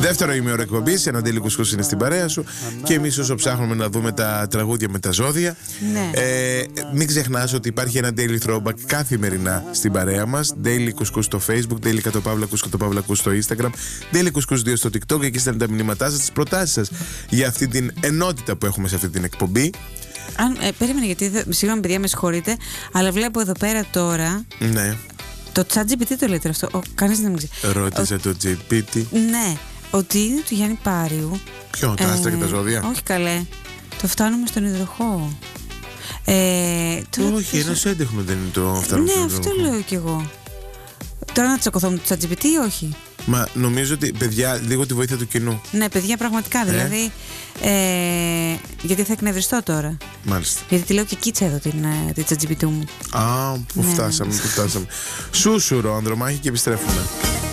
Δεύτερο ημίωρο εκπομπής, ένα Daily Couscous είναι στην παρέα σου. Και εμείς όσο ψάχνουμε να δούμε τα τραγούδια με τα ζώδια, Ναι. μην ξεχνάς ότι υπάρχει ένα Daily Throwback καθημερινά στην παρέα μας. Daily Couscous στο Facebook, Daily _Couscous στο Instagram, Daily Couscous 2 στο TikTok. Εκεί στέλνετε τα μηνύματά σας, τις προτάσεις σας για αυτή την ενότητα που έχουμε σε αυτή την εκπομπή. Περίμενε, γιατί συγγνώμη παιδιά, με συγχωρείτε, αλλά βλέπω εδώ πέρα τώρα. Ναι. Το ChatGPT το λέτε αυτό. Κανείς δεν ξέρει. Ρώτησα το GPT. Ναι, ότι είναι του Γιάννη Πάριου. Ποιο, τα άστρα και τα ζώδια? Όχι καλέ. Το φτάνουμε στον υδροχόο. Όχι, ένας έντεχνο δεν είναι το φτάνουμε στον υδροχόο. Ναι, αυτό υδροχόο. λέω κι εγώ. Τώρα να τσακωθώ με το ChatGPT ή όχι? Μα νομίζω ότι, παιδιά, λίγο τη βοήθεια του κοινού. Ναι, παιδιά, πραγματικά. Δηλαδή. Γιατί θα εκνευριστώ τώρα. Μάλιστα. Γιατί τη λέω και κίτσα εδώ την ChatGPT μου. Πού φτάσαμε. Σούσουρο, Ανδρομάχη, και επιστρέφουμε.